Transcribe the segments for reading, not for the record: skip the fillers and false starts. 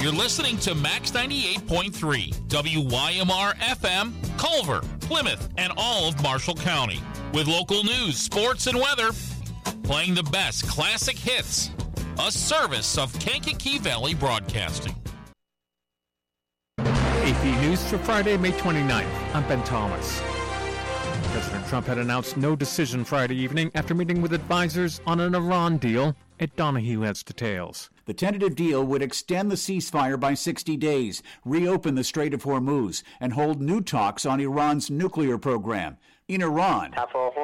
You're listening to Max 98.3, WYMR FM, Culver, Plymouth, and all of Marshall County. With local news, sports, and weather, playing the best classic hits. A service of Kankakee Valley Broadcasting. AP News for Friday, May 29th. I'm Ben Thomas. President Trump had announced no decision Friday evening after meeting with advisors on an Iran deal. Ed Donahue has details. The tentative deal would extend the ceasefire by 60 days, reopen the Strait of Hormuz, and hold new talks on Iran's nuclear program. In Iran,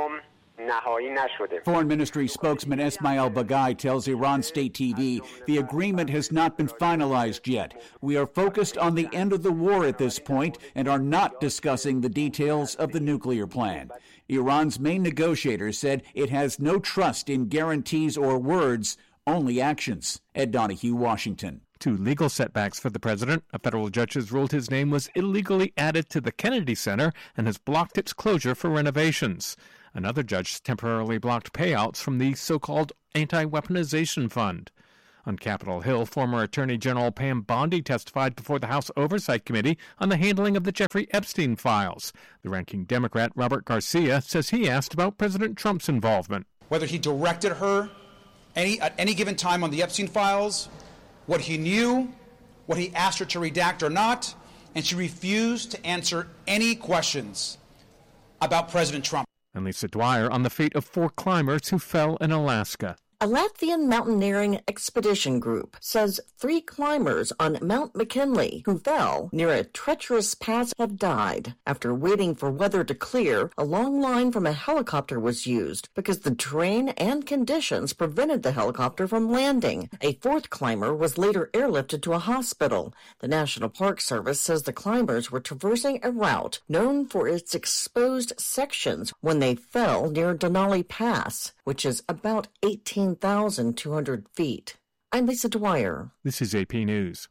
Foreign Ministry spokesman Esmail Baghaei tells Iran State TV the agreement has not been finalized yet. We are focused on the end of the war at this point and are not discussing the details of the nuclear plan. Iran's main negotiator said it has no trust in guarantees or words, only actions. Ed Donahue, Washington. Two legal setbacks for the president. A federal judge has ruled his name was illegally added to the Kennedy Center and has blocked its closure for renovations. Another judge temporarily blocked payouts from the so-called Anti-Weaponization Fund. On Capitol Hill, former Attorney General Pam Bondi testified before the House Oversight Committee on the handling of the Jeffrey Epstein files. The ranking Democrat, Robert Garcia, says he asked about President Trump's involvement. Whether he directed her at any given time on the Epstein files, what he knew, what he asked her to redact or not, and she refused to answer any questions about President Trump. And Lisa Dwyer on the fate of 4 climbers who fell in Alaska. A Latvian mountaineering expedition group says 3 climbers on Mount McKinley who fell near a treacherous pass have died. After waiting for weather to clear, a long line from a helicopter was used because the terrain and conditions prevented the helicopter from landing. A 4th climber was later airlifted to a hospital. The National Park Service says the climbers were traversing a route known for its exposed sections when they fell near Denali Pass, which is about 18,200 feet. I'm Lisa Dwyer. This is AP News.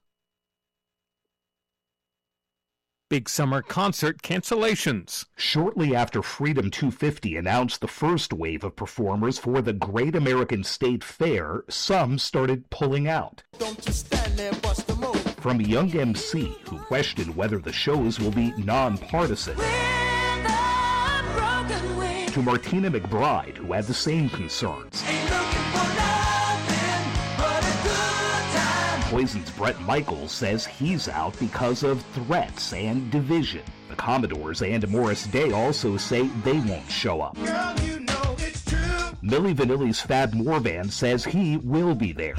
Big summer concert cancellations. Shortly after Freedom 250 announced the first wave of performers for the Great American State Fair, some started pulling out. Don't just stand there, bust the move. From a young MC who questioned whether the shows will be nonpartisan, to Martina McBride, who had the same concerns. Poison's Bret Michaels says he's out because of threats and division. The Commodores and Morris Day also say they won't show up. Girl, you know it's true. Milli Vanilli's Fab Morvan says he will be there,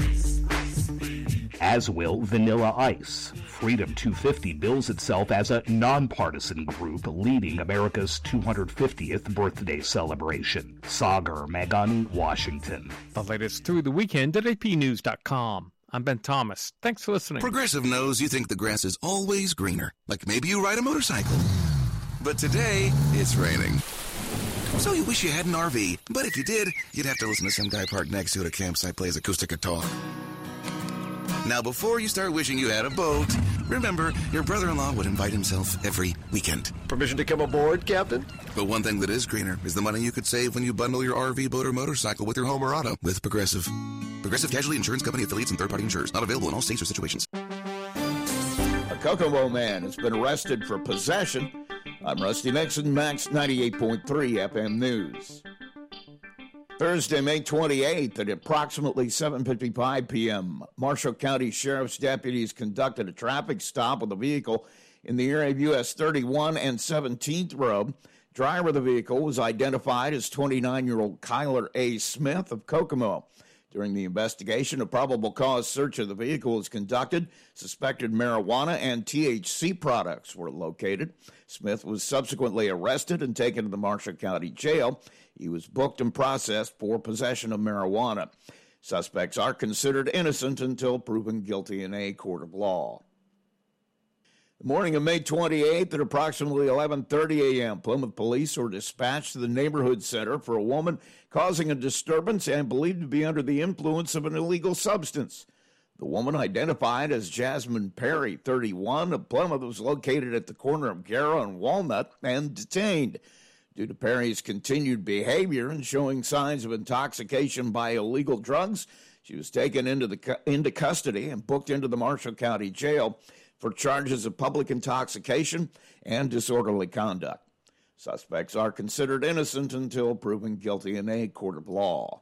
as will Vanilla Ice. Freedom 250 bills itself as a nonpartisan group leading America's 250th birthday celebration. Sagar Magani, Washington. The latest through the weekend at apnews.com. I'm Ben Thomas. Thanks for listening. Progressive knows you think the grass is always greener, like maybe you ride a motorcycle. But today, it's raining. So you wish you had an RV, but if you did, you'd have to listen to some guy parked next to it at a campsite plays acoustic guitar. Now, before you start wishing you had a boat, remember, your brother-in-law would invite himself every weekend. Permission to come aboard, Captain? But one thing that is greener is the money you could save when you bundle your RV, boat, or motorcycle with your home or auto with Progressive. Progressive Casualty Insurance Company affiliates and third-party insurers. Not available in all states or situations. A Kokomo man has been arrested for possession. I'm Rusty Nixon, Max 98.3 FM News. Thursday, May 28th at approximately 7:55 p.m., Marshall County Sheriff's deputies conducted a traffic stop with a vehicle in the area of US 31 and 17th Road. Driver of the vehicle was identified as 29-year-old Kyler A. Smith of Kokomo. During the investigation, a probable cause search of the vehicle was conducted. Suspected marijuana and THC products were located. Smith was subsequently arrested and taken to the Marshall County Jail. He was booked and processed for possession of marijuana. Suspects are considered innocent until proven guilty in a court of law. The morning of May 28th at approximately 11:30 a.m., Plymouth police were dispatched to the neighborhood center for a woman causing a disturbance and believed to be under the influence of an illegal substance. The woman, identified as Jasmine Perry, 31, of Plymouth, was located at the corner of Garrow and Walnut and detained. Due to Perry's continued behavior and showing signs of intoxication by illegal drugs, She was taken into custody and booked into the Marshall County Jail for charges of public intoxication and disorderly conduct. Suspects are considered innocent until proven guilty in a court of law.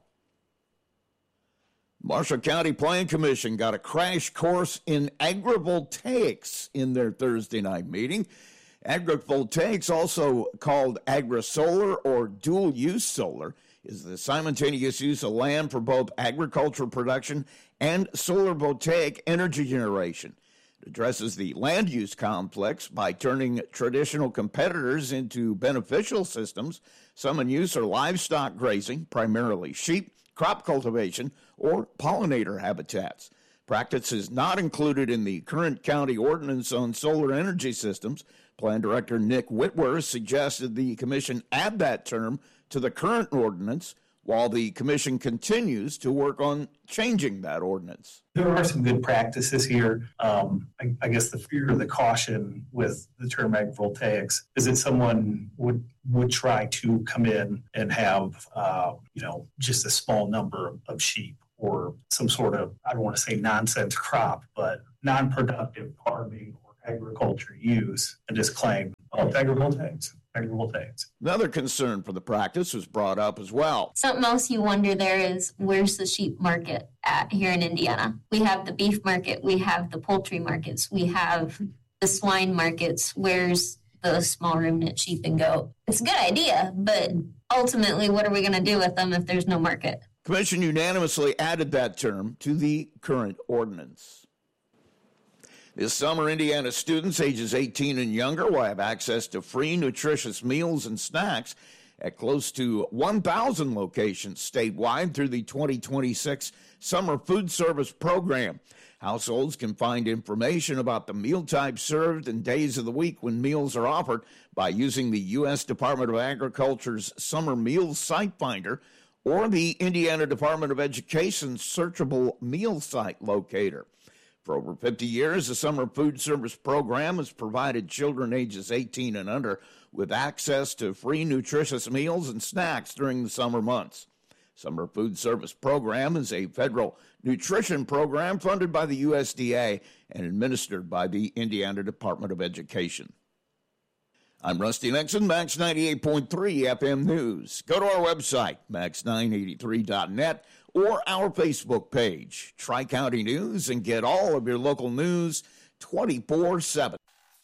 Marshall County Plan Commission got a crash course in agrivoltaics in their Thursday night meeting. Agrivoltaics, also called agri-solar or dual-use solar, is the simultaneous use of land for both agricultural production and solar voltaic energy generation. It addresses the land use conflicts by turning traditional competitors into beneficial systems. Some in use are livestock grazing, primarily sheep, crop cultivation, or pollinator habitats. Practice is not included in the current county ordinance on solar energy systems. Plan Director Nick Whitworth suggested the commission add that term to the current ordinance while the commission continues to work on changing that ordinance. There are some good practices here. I guess the fear or the caution with the term agrivoltaics is that someone would try to come in and have, just a small number of sheep or some sort of, I don't want to say nonsense crop, but non-productive farming or agriculture use and just claim, oh, it's agrivoltaics. Another concern for the practice was brought up as well. Something else you wonder there is, where's the sheep market at here in Indiana? We have the beef market, we have the poultry markets, we have the swine markets. Where's the small ruminant sheep and goat? It's a good idea, but ultimately, what are we going to do with them if there's no market? Commission unanimously added that term to the current ordinance. This summer, Indiana students ages 18 and younger will have access to free, nutritious meals and snacks at close to 1,000 locations statewide through the 2026 Summer Food Service Program. Households can find information about the meal types served and days of the week when meals are offered by using the U.S. Department of Agriculture's Summer Meals Site Finder or the Indiana Department of Education's Searchable Meal Site Locator. For over 50 years, the Summer Food Service Program has provided children ages 18 and under with access to free nutritious meals and snacks during the summer months. Summer Food Service Program is a federal nutrition program funded by the USDA and administered by the Indiana Department of Education. I'm Rusty Nixon, Max 98.3 FM News. Go to our website, max983.net, or our Facebook page, Tri-County News, and get all of your local news 24/7.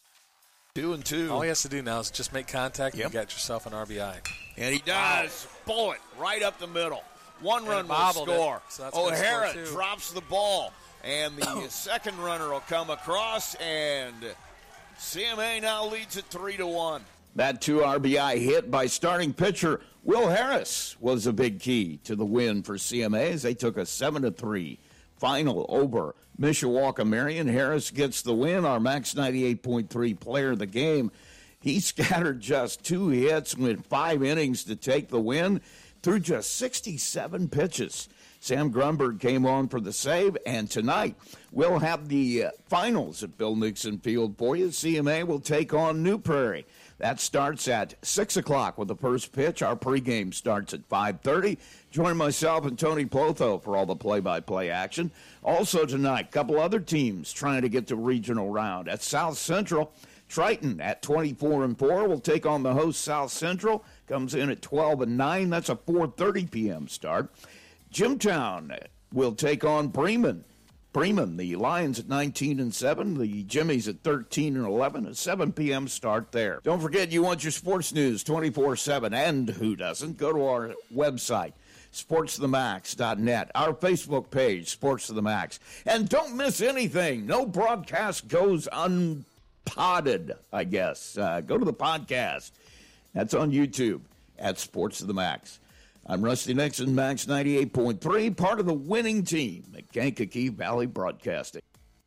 2-2. All he has to do now is just make contact and you got yourself an RBI. And he does. Bullet right up the middle. One run will score. So O'Hara drops the ball, and the second runner will come across, and CMA now leads it 3-1. That 2 RBI hit by starting pitcher Will Harris was a big key to the win for CMA as they took a 7-3 final over Mishawaka Marion. Harris gets the win, our Max 98.3 player of the game. He scattered just 2 hits, went 5 innings to take the win through just 67 pitches. Sam Grunberg came on for the save, and tonight we'll have the finals at Bill Nixon Field for you. CMA will take on New Prairie. That starts at 6 o'clock with the first pitch. Our pregame starts at 5:30. Join myself and Tony Plotho for all the play-by-play action. Also tonight, a couple other teams trying to get to regional round. At South Central, Triton at 24-4 will take on the host South Central. Comes in at 12-9. That's a 4:30 p.m. start. Jimtown will take on Bremen. Bremen, the Lions at 19-7, the Jimmies at 13-11, a 7 p.m. start there. Don't forget, you want your sports news 24/7, and who doesn't? Go to our website, sportsthemax.net, our Facebook page, Sports to the Max. And don't miss anything. No broadcast goes unpotted, I guess. Go to the podcast. That's on YouTube at Sports to the Max. I'm Rusty Nixon, Max 98.3, part of the winning team at Kankakee Valley Broadcasting.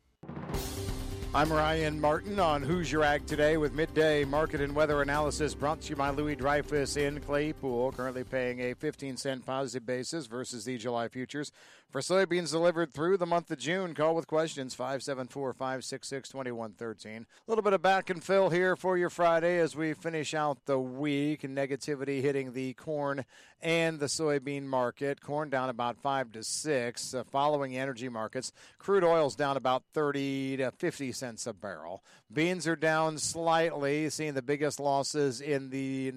I'm Ryan Martin on Who's Your Ag Today with midday market and weather analysis brought to you by Louis Dreyfus in Claypool, currently paying a 15-cent positive basis versus the July futures For soybeans delivered through the month of June, call with questions, 574-566-2113. A little bit of back and fill here for your Friday as we finish out the week. Negativity hitting the corn and the soybean market. Corn down about 5 to 6. Following energy markets, crude oil's down about 30 to 50 cents a barrel. Beans are down slightly, seeing the biggest losses in the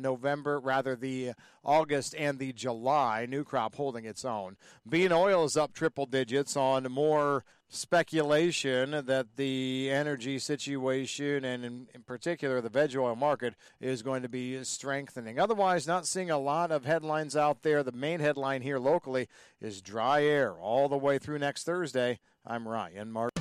the August and the July. New crop holding its own. Bean oil is up triple digits on more speculation that the energy situation and in particular the veg oil market is going to be strengthening. Otherwise, not seeing a lot of headlines out there. The main headline here locally is dry air all the way through next Thursday. I'm Ryan Martin.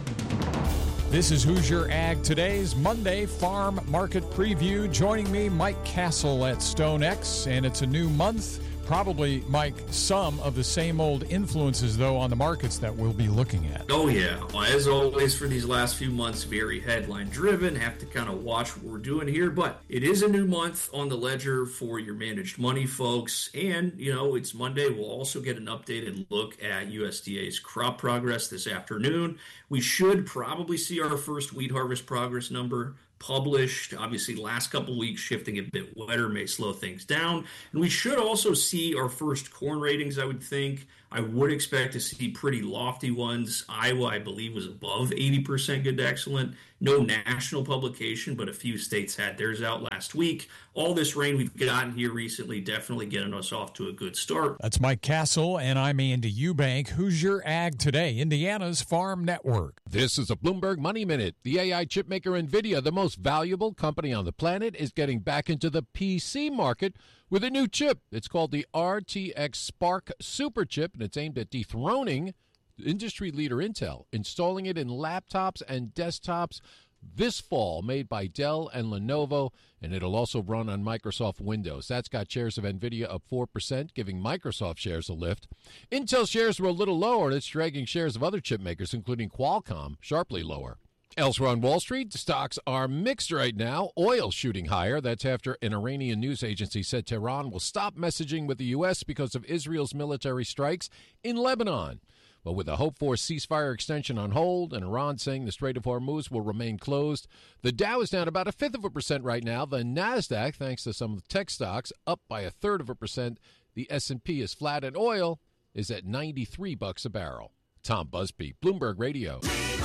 This is Hoosier Ag Today's Monday Farm Market Preview. Joining me, Mike Castle at StoneX, and it's a new month. Probably, Mike, some of the same old influences, though, on the markets that we'll be looking at. Oh, yeah. As always, for these last few months, very headline-driven. Have to kind of watch what we're doing here. But it is a new month on the ledger for your managed money, folks. And, it's Monday. We'll also get an updated look at USDA's crop progress this afternoon. We should probably see our first wheat harvest progress number published. Obviously, last couple weeks shifting a bit wetter may slow things down. And we should also see our first corn ratings, I would think. I would expect to see pretty lofty ones. Iowa, I believe, was above 80% good to excellent. No national publication, but a few states had theirs out last week. All this rain we've gotten here recently definitely getting us off to a good start. That's Mike Castle, and I'm Andy Eubank. Hoosier Ag Today, Indiana's Farm Network. This is a Bloomberg Money Minute. The AI chipmaker NVIDIA, the most valuable company on the planet, is getting back into the PC market with a new chip. It's called the RTX Spark Super Chip, and it's aimed at dethroning industry leader Intel, installing it in laptops and desktops this fall, made by Dell and Lenovo, and it'll also run on Microsoft Windows. That's got shares of NVIDIA up 4%, giving Microsoft shares a lift. Intel shares were a little lower, and it's dragging shares of other chip makers, including Qualcomm, sharply lower. Elsewhere on Wall Street, stocks are mixed right now. Oil shooting higher. That's after an Iranian news agency said Tehran will stop messaging with the U.S. because of Israel's military strikes in Lebanon. Well, with a hoped-for ceasefire extension on hold and Iran saying the Strait of Hormuz will remain closed, the Dow is down about 0.5% right now. The NASDAQ, thanks to some of the tech stocks, up by 0.33%. The S&P is flat, and oil is at $93 a barrel. Tom Busby, Bloomberg Radio.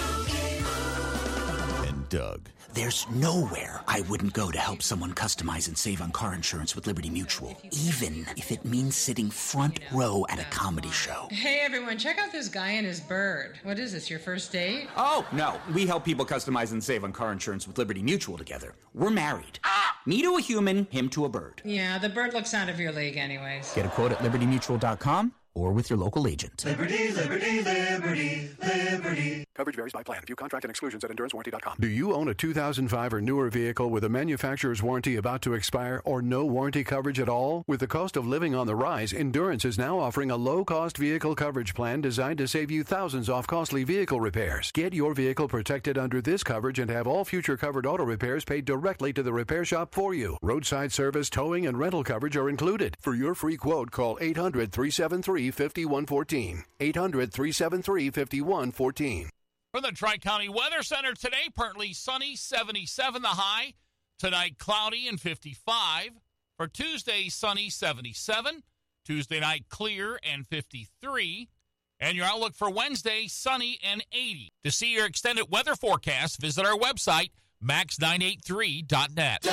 Doug. There's nowhere I wouldn't go to help someone customize and save on car insurance with Liberty Mutual, even if it means sitting front row at a comedy show. Hey everyone, check out this guy and his bird. What is this, your first date? Oh, no. We help people customize and save on car insurance with Liberty Mutual together. We're married. Me to a human, him to a bird. Yeah, the bird looks out of your league anyways. Get a quote at libertymutual.com or with your local agent. Liberty, liberty, liberty, liberty. Coverage varies by plan. View contract and exclusions at endurancewarranty.com. Do you own a 2005 or newer vehicle with a manufacturer's warranty about to expire or no warranty coverage at all? With the cost of living on the rise, Endurance is now offering a low-cost vehicle coverage plan designed to save you thousands off costly vehicle repairs. Get your vehicle protected under this coverage and have all future covered auto repairs paid directly to the repair shop for you. Roadside service, towing, and rental coverage are included. For your free quote, call 800-373-5114. 800-373-5114. From the Tri-County Weather Center today, partly sunny, 77 the high. Tonight, cloudy and 55. For Tuesday, sunny, 77. Tuesday night, clear and 53. And your outlook for Wednesday, sunny and 80. To see your extended weather forecast, visit our website, max983.net.